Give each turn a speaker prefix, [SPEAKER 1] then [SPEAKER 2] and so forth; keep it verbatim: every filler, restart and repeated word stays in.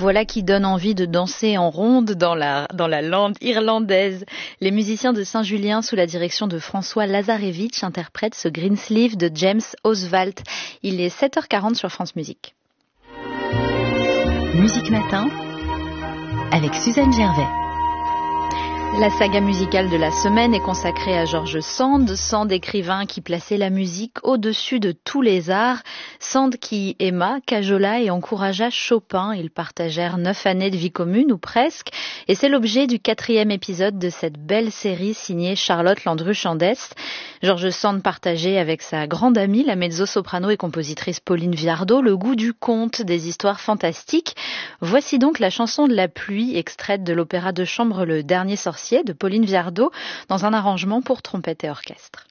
[SPEAKER 1] Voilà qui donne envie de danser en ronde dans la, dans la lande irlandaise. Les musiciens de Saint-Julien, sous la direction de François Lazarevitch, interprètent ce Greensleeve de James Oswald. Il est sept heures quarante sur France Musique.
[SPEAKER 2] Musique Matin avec Suzanne Gervais.
[SPEAKER 1] La saga musicale de la semaine est consacrée à George Sand, Sand écrivain qui plaçait la musique au-dessus de tous les arts, Sand qui aima, cajola et encouragea Chopin. Ils partagèrent neuf années de vie commune, ou presque, et c'est l'objet du quatrième épisode de cette belle série signée Charlotte Landru-Chandès. George Sand partageait avec sa grande amie, la mezzo-soprano et compositrice Pauline Viardot, le goût du conte, des histoires fantastiques. Voici donc la chanson de la pluie, extraite de l'opéra de chambre Le Dernier Sorcier de Pauline Viardot, dans un arrangement pour trompette et orchestre.